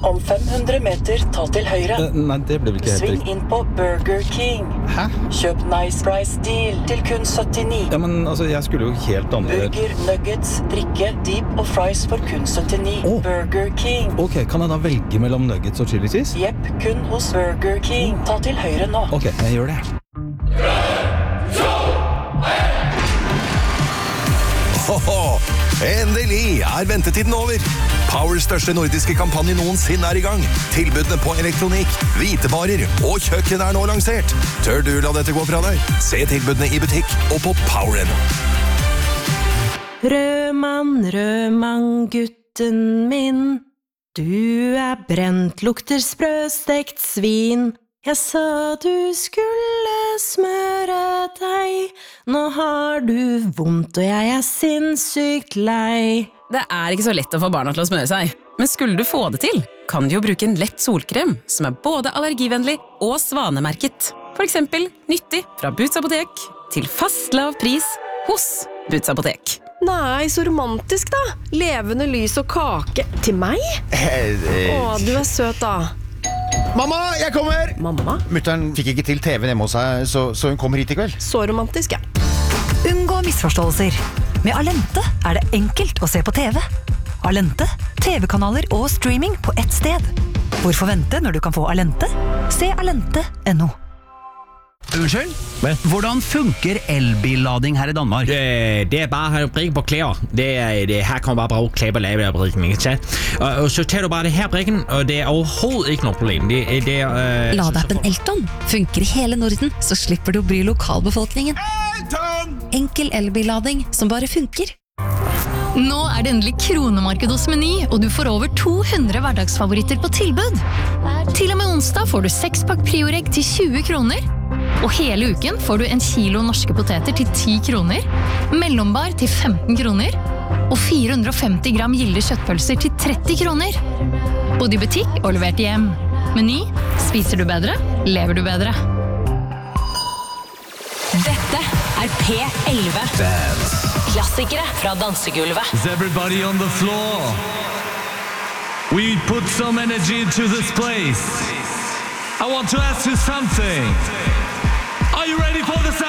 Om 500 meter, ta til høyre. Nei, det ble vel ikke helt Sving riktig. inn på Burger King. Hæ? Kjøp Nice Price Deal til kun 79. Ja, men altså, jeg skulle jo helt andre... Burger, nuggets, drikke, deep og fries for kun 79. Åh. Burger King. Ok, kan jeg da velge mellom nuggets og chili cheese? Jepp, kun hos Burger King. Ta til høyre nå. Ok, jeg gjør det. Hoho! Endelig er ventetiden over. Powers største nordiske kampanje noensinne er i gang. Tilbudene på elektronikk, hvitevarer og kjøkken er nå lansert. Tør du la dette gå fra deg? Se tilbudene i butikk og på Power.no. Rødmann, gutten min. Du er brent, lukter sprøstekt svin. Jeg sa du skulle smøre deg. Nå har du vondt, og jeg er sinnssykt lei. Det er ikke så lett å få barna til å smøre seg. Men skulle du få det til, kan du jo bruke en lett solkrem som er både allergivennlig og svanemerket. For eksempel nyttig fra Boots Apotek til fast lav pris hos Boots Apotek. Nei, så romantisk da. Levende lys og kake. Til meg? Å, du er søt da. Mamma, jeg kommer! Mamma? Mutteren fikk ikke til TV hjemme hos seg, så hun kommer hit i kveld. Så romantisk, ja. Unngå misforståelser. Med Alente er det enkelt å se på TV. Alente, TV-kanaler og streaming på ett sted. Hvorfor vente når du kan få Alente? Se alente.no. Unnskyld? Hvordan funker elbillading her i Danmark? Det er bare å brikke på klær. Her kan man bare bruke klær på lavebrikken, ikke sant? Og så tar du bare det her brikken, og det er overhovedet ikke noe problem. Ladeappen Elton funker i hele Norden, så slipper du å bry lokalbefolkningen. Enkel elbillading som bare funker. Nå er det endelig kronemarked hos Meny, og du får over 200 hverdagsfavoritter på tilbud. Til og med onsdag får du 6-pakk Prioregg til 20 kroner. Og hele uken får du 1 kilo norske poteter til 10 kroner, mellombar til 15 kroner, og 450 gram gilde kjøttpølser til 30 kroner. Både i butikk og levert hjem. Meny, spiser du bedre, lever du bedre. Dette er P11. Klassikere fra dansegulvet. Is everybody on the floor? We put some energy into this place. I want to ask you something. Are you ready for the sound?